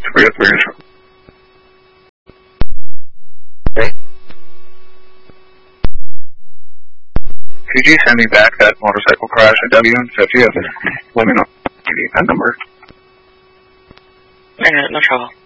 303. Okay. Could you send me back that motorcycle crash at W50? Let me know that number. Alright, no trouble.